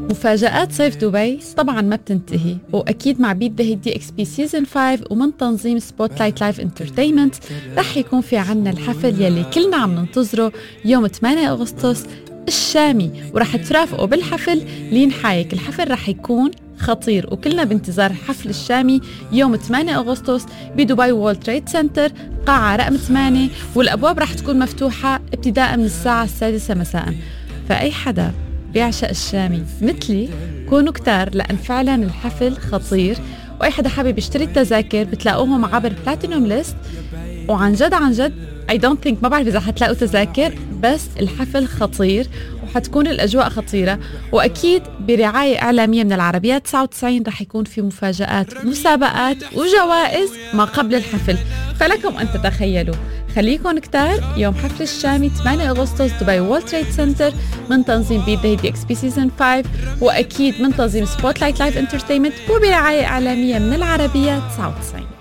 مفاجآت صيف دبي طبعا ما بتنتهي، واكيد مع بيت ذا دي اكس بي سيزون 5 ومن تنظيم سبوت لايت لايف انترتينمنت رح يكون في عنا الحفل يلي كلنا عم ننتظره يوم 8 أغسطس الشامي، ورح ترافقوا بالحفل لين حايك. الحفل رح يكون خطير وكلنا بانتظار حفل الشامي يوم 8 أغسطس بدبي وورلد تريد سنتر قاعة رقم 8، والأبواب رح تكون مفتوحة ابتداء من الساعة 6 مساء. فأي حدا بيعشق الشامي مثلي كونوا كتار، لأن فعلا الحفل خطير. وأي حدا حابب يشتري التذاكر بتلاقوهم عبر بلاتينوم ليست. وعن جد عن جد I don't think، ما بعرف إذا حتلاقوا تذاكر، بس الحفل خطير وحتكون الأجواء خطيرة. وأكيد برعاية إعلامية من العربية 99 رح يكون في مفاجآت، مسابقات وجوائز ما قبل الحفل، فلكم أن تتخيلوا. خليكن كتار يوم حفل الشامي 8 أغسطس دبي وورلد تريد سنتر من تنظيم بيت ذا دي اكس بي سيزون 5، وأكيد من تنظيم سبوت لايت لايف انترتينمنت وبرعاية إعلامية من العربية 99.